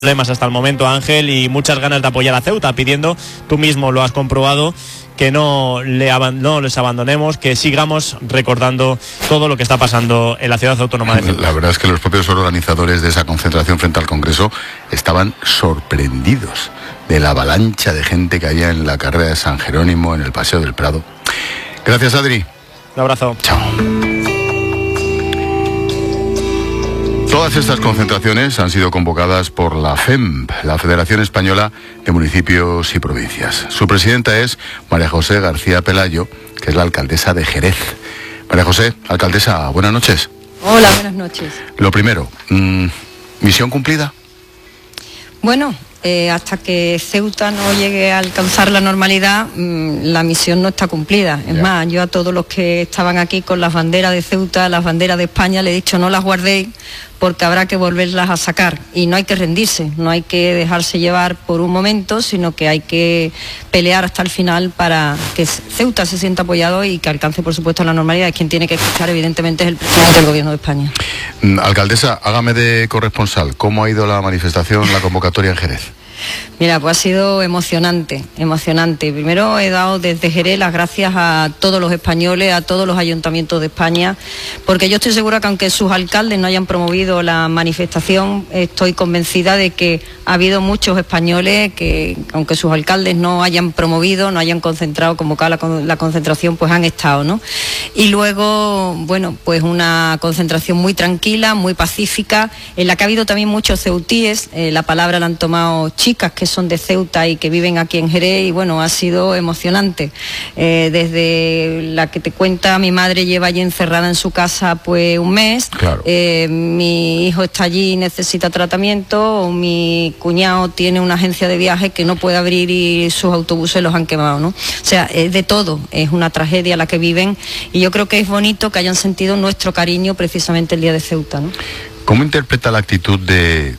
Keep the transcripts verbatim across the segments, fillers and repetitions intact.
problemas hasta el momento, Ángel, y muchas ganas de apoyar a Ceuta, pidiendo, tú mismo lo has comprobado, que no, le no les abandonemos, que sigamos recordando todo lo que está pasando en la ciudad autónoma de Ceuta. La verdad es que los propios organizadores de esa concentración frente al Congreso estaban sorprendidos de la avalancha de gente que había en la carrera de San Jerónimo, en el Paseo del Prado. Gracias, Adri. Un abrazo. Chao. Todas estas concentraciones han sido convocadas por la F E M P, la Federación Española de Municipios y Provincias. Su presidenta es María José García Pelayo, que es la alcaldesa de Jerez. María José, alcaldesa, buenas noches. Hola, buenas noches. Lo primero, mmm, ¿misión cumplida? Bueno, eh, hasta que Ceuta no llegue a alcanzar la normalidad, mmm, la misión no está cumplida. Es ya. más, yo a todos los que estaban aquí con las banderas de Ceuta, las banderas de España, le he dicho no las guardéis, porque habrá que volverlas a sacar, y no hay que rendirse, no hay que dejarse llevar por un momento, sino que hay que pelear hasta el final para que Ceuta se sienta apoyado y que alcance, por supuesto, la normalidad. Y quien tiene que escuchar, evidentemente, es el presidente del Gobierno de España. Alcaldesa, hágame de corresponsal. ¿Cómo ha ido la manifestación, la convocatoria en Jerez? Mira, pues ha sido emocionante, emocionante. Primero he dado desde Jerez las gracias a todos los españoles, a todos los ayuntamientos de España, porque yo estoy segura que aunque sus alcaldes no hayan promovido la manifestación, estoy convencida de que ha habido muchos españoles que, aunque sus alcaldes no hayan promovido, no hayan concentrado, convocado la, la concentración, pues han estado, ¿no? Y luego, bueno, pues una concentración muy tranquila, muy pacífica, en la que ha habido también muchos ceutíes. Eh, la palabra la han tomado chicas que son de Ceuta y que viven aquí en Jerez, y bueno, ha sido emocionante. Eh, desde la que te cuenta, mi madre lleva allí encerrada en su casa pues un mes, claro. eh, mi hijo está allí y necesita tratamiento, o mi cuñado tiene una agencia de viajes que no puede abrir y sus autobuses los han quemado, ¿no? O sea, es de todo, es una tragedia la que viven, y yo creo que es bonito que hayan sentido nuestro cariño precisamente el día de Ceuta, ¿no? ¿Cómo interpreta la actitud de,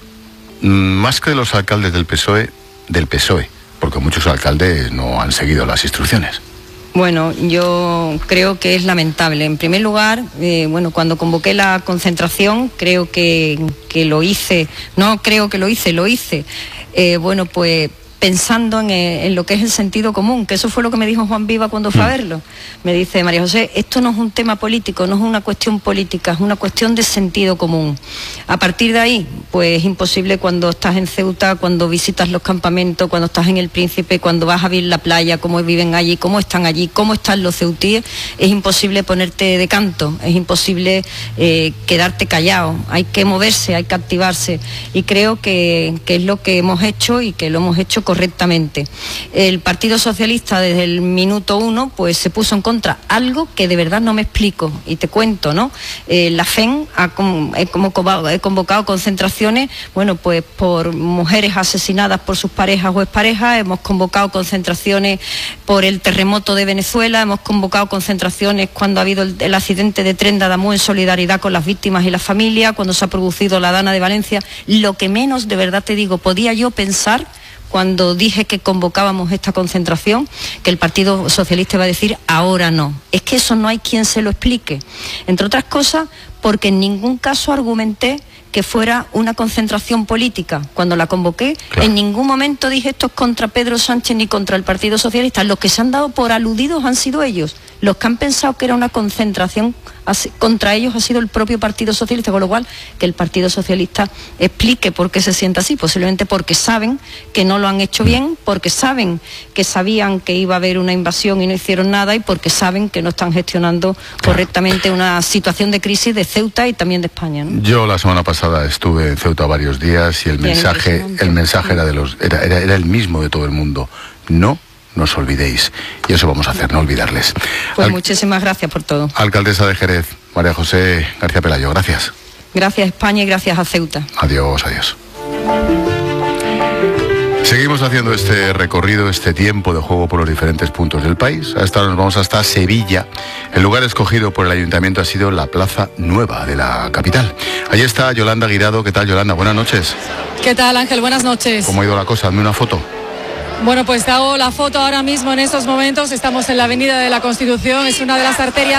más que de los alcaldes del P S O E, del P S O E? Porque muchos alcaldes no han seguido las instrucciones. Bueno, yo creo que es lamentable. En primer lugar, eh, bueno, cuando convoqué la concentración, creo que, que lo hice, no creo que lo hice, lo hice, eh, bueno, pues pensando en, en lo que es el sentido común, que eso fue lo que me dijo Juan Viva cuando fue a verlo. Me dice, María José, esto no es un tema político, no es una cuestión política, es una cuestión de sentido común. A partir de ahí, pues es imposible cuando estás en Ceuta, cuando visitas los campamentos, cuando estás en El Príncipe, cuando vas a ver la playa, cómo viven allí, cómo están allí, cómo están los ceutíes, es imposible ponerte de canto, es imposible eh, quedarte callado, hay que moverse, hay que activarse, y creo que, que es lo que hemos hecho y que lo hemos hecho correctamente. El Partido Socialista desde el minuto uno pues se puso en contra, algo que de verdad no me explico, y te cuento, ¿no? Eh, la F E M ha com he, convocado, he convocado concentraciones, bueno, pues por mujeres asesinadas por sus parejas o exparejas, hemos convocado concentraciones por el terremoto de Venezuela, hemos convocado concentraciones cuando ha habido el, el accidente de tren de Adamú en solidaridad con las víctimas y las familias, cuando se ha producido la Dana de Valencia. Lo que menos, de verdad te digo, podía yo pensar cuando dije que convocábamos esta concentración, que el Partido Socialista iba a decir ahora no. Es que eso no hay quien se lo explique. Entre otras cosas, porque en ningún caso argumenté que fuera una concentración política. Cuando la convoqué, claro, en ningún momento dije esto es contra Pedro Sánchez ni contra el Partido Socialista. Los que se han dado por aludidos han sido ellos. Los que han pensado que era una concentración contra ellos ha sido el propio Partido Socialista, con lo cual que el Partido Socialista explique por qué se siente así, posiblemente porque saben que no lo han hecho bien, porque saben que sabían que iba a haber una invasión y no hicieron nada, y porque saben que no están gestionando correctamente una situación de crisis de Ceuta y también de España, ¿no? Yo la semana pasada estuve en Ceuta varios días y el Bien, mensaje el mensaje era de los era, era, era el mismo de todo el mundo. No nos olvidéis, y eso vamos a hacer, no olvidarles. Pues Al... muchísimas gracias por todo. Alcaldesa de Jerez, María José García Pelayo, gracias. Gracias España y gracias a Ceuta. Adiós, adiós. Seguimos haciendo este recorrido, este tiempo de juego por los diferentes puntos del país. Hasta ahora nos vamos hasta Sevilla. El lugar escogido por el ayuntamiento ha sido la Plaza Nueva de la capital. Allí está Yolanda Guirado. ¿Qué tal, Yolanda? Buenas noches. ¿Qué tal, Ángel? Buenas noches. ¿Cómo ha ido la cosa? Hazme una foto. Bueno, pues te hago la foto ahora mismo en estos momentos. Estamos en la Avenida de la Constitución. Es una de las arterias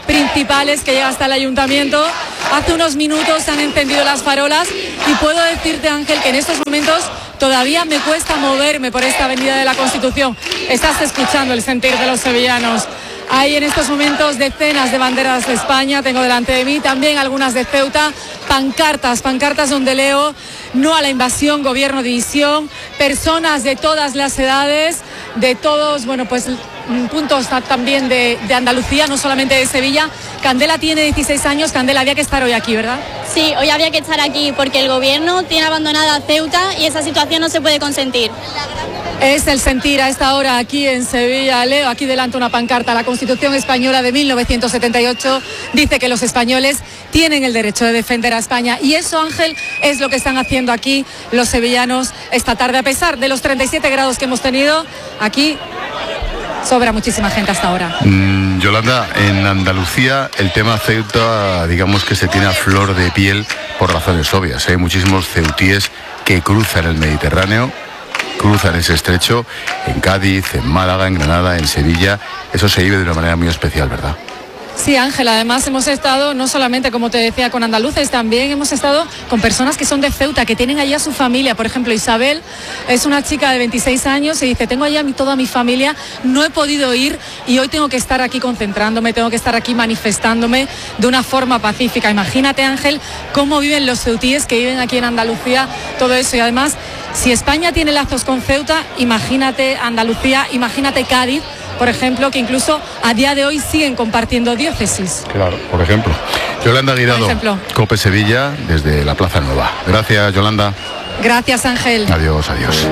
principales que llega hasta el ayuntamiento. Hace unos minutos se han encendido las farolas y puedo decirte, Ángel, que en estos momentos todavía me cuesta moverme por esta avenida de la Constitución. Estás escuchando el sentir de los sevillanos. Hay en estos momentos decenas de banderas de España, tengo delante de mí, también algunas de Ceuta, pancartas, pancartas donde leo no a la invasión, gobierno división, personas de todas las edades, de todos, bueno, pues puntos también de, de Andalucía, no solamente de Sevilla. Candela tiene dieciséis años. Candela, había que estar hoy aquí, ¿verdad? Sí, hoy había que estar aquí porque el gobierno tiene abandonada Ceuta y esa situación no se puede consentir. Es el sentir a esta hora aquí en Sevilla. Leo aquí delante una pancarta. La Constitución española de mil novecientos setenta y ocho dice que los españoles tienen el derecho de defender a España. Y eso, Ángel, es lo que están haciendo aquí los sevillanos esta tarde. A pesar de los treinta y siete grados que hemos tenido, aquí sobra muchísima gente hasta ahora. Mm, Yolanda, en Andalucía el tema Ceuta, digamos que se tiene a flor de piel por razones obvias. Hay muchísimos ceutíes que cruzan el Mediterráneo, cruzan ese estrecho en Cádiz, en Málaga, en Granada, en Sevilla. Eso se vive de una manera muy especial, ¿verdad? Sí, Ángel, además hemos estado, no solamente, como te decía, con andaluces, también hemos estado con personas que son de Ceuta, que tienen allá su familia. Por ejemplo, Isabel es una chica de veintiséis años y dice, tengo allá toda mi familia, no he podido ir y hoy tengo que estar aquí concentrándome, tengo que estar aquí manifestándome de una forma pacífica. Imagínate, Ángel, cómo viven los ceutíes que viven aquí en Andalucía, todo eso. Y además, si España tiene lazos con Ceuta, imagínate Andalucía, imagínate Cádiz, por ejemplo, que incluso a día de hoy siguen compartiendo diócesis. Claro, por ejemplo. Yolanda Guirado, COPE Sevilla, desde la Plaza Nueva. Gracias, Yolanda. Gracias, Ángel. Adiós, adiós.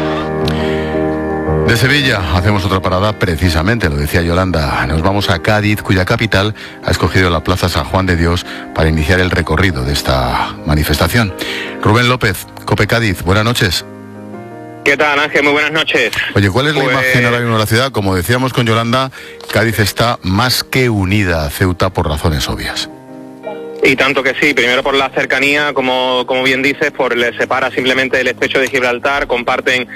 De Sevilla hacemos otra parada, precisamente, lo decía Yolanda. Nos vamos a Cádiz, cuya capital ha escogido la Plaza San Juan de Dios para iniciar el recorrido de esta manifestación. Rubén López, COPE Cádiz, buenas noches. ¿Qué tal, Ángel? Muy buenas noches. Oye, ¿cuál es pues... la imagen ahora mismo de la ciudad? Como decíamos con Yolanda, Cádiz está más que unida a Ceuta por razones obvias. Y tanto que sí, primero por la cercanía, como, como bien dices, por les separa simplemente el estrecho de Gibraltar, comparten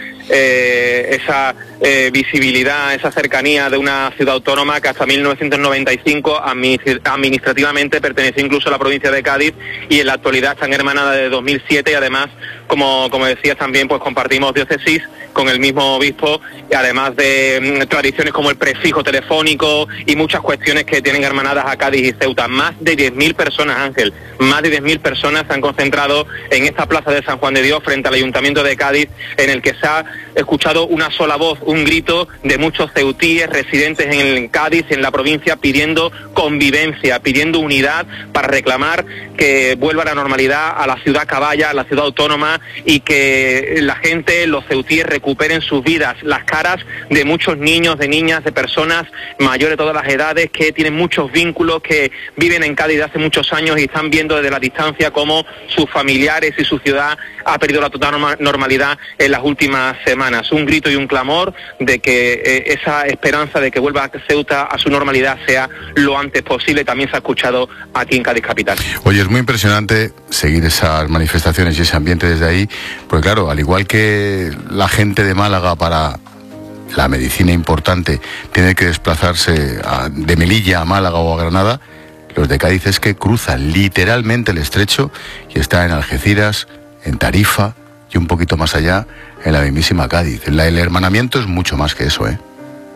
eh, esa eh, visibilidad, esa cercanía de una ciudad autónoma que hasta mil novecientos noventa y cinco administrativamente pertenecía incluso a la provincia de Cádiz y en la actualidad están hermanadas de dos mil siete y además, como, como decías también, pues compartimos diócesis con el mismo obispo, y además de mm, tradiciones como el prefijo telefónico y muchas cuestiones que tienen hermanadas a Cádiz y Ceuta. Más de diez mil personas, Ángel, más de diez mil personas se han concentrado en esta plaza de San Juan de Dios frente al Ayuntamiento de Cádiz, en el que se ha escuchado una sola voz, un grito de muchos ceutíes residentes en Cádiz, en la provincia, pidiendo convivencia, pidiendo unidad para reclamar que vuelva la normalidad a la ciudad caballa, a la ciudad autónoma, y que la gente, los ceutíes, recuperen sus vidas, las caras de muchos niños, de niñas, de personas mayores de todas las edades que tienen muchos vínculos, que viven en Cádiz hace muchos años y están viendo desde la distancia cómo sus familiares y su ciudad ha perdido la total normalidad en las últimas semanas. Un grito y un clamor de que eh, esa esperanza de que vuelva Ceuta a su normalidad sea lo antes posible, también se ha escuchado aquí en Cádiz capital. Oye, es muy impresionante seguir esas manifestaciones y ese ambiente desde ahí, porque claro, al igual que la gente de Málaga para la medicina importante tiene que desplazarse a, de Melilla a Málaga o a Granada, los de Cádiz es que cruzan literalmente el estrecho y están en Algeciras, en Tarifa y un poquito más allá en la mismísima Cádiz. La, el hermanamiento es mucho más que eso, ¿eh?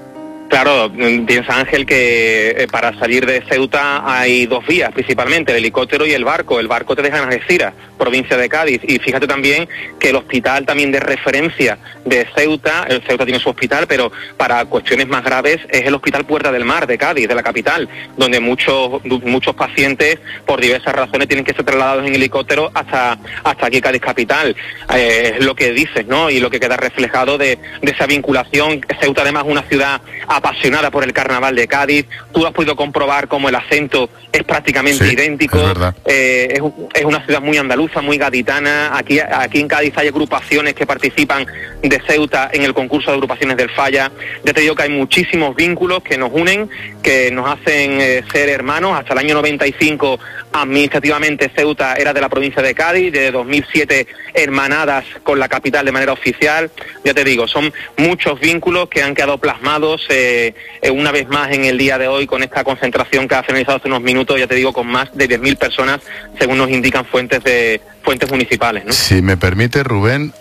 Claro, piensa Ángel que eh, para salir de Ceuta hay dos vías principalmente, el helicóptero y el barco. El barco te deja en Algeciras, provincia de Cádiz, y fíjate también que el hospital también de referencia de Ceuta, el Ceuta tiene su hospital, pero para cuestiones más graves es el Hospital Puerta del Mar de Cádiz, de la capital, donde muchos muchos pacientes por diversas razones tienen que ser trasladados en helicóptero hasta hasta aquí Cádiz capital. Eh, es lo que dices, ¿no? Y lo que queda reflejado de, de esa vinculación. Ceuta además es una ciudad apasionada por el carnaval de Cádiz. Tú has podido comprobar cómo el acento es prácticamente sí, idéntico. Es, verdad. Eh, es, es una ciudad muy andaluza, muy gaditana. Aquí, aquí en Cádiz hay agrupaciones que participan de Ceuta en el concurso de agrupaciones del Falla. Ya te digo que hay muchísimos vínculos que nos unen, que nos hacen eh, ser hermanos. Hasta el año noventa y cinco administrativamente Ceuta era de la provincia de Cádiz, de dos mil siete hermanadas con la capital de manera oficial. Ya te digo, son muchos vínculos que han quedado plasmados eh, eh, eh, una vez más en el día de hoy con esta concentración que ha finalizado hace unos minutos, ya te digo, con más de diez mil personas, según nos indican fuentes de fuentes municipales, ¿no? Si me permite, Rubén,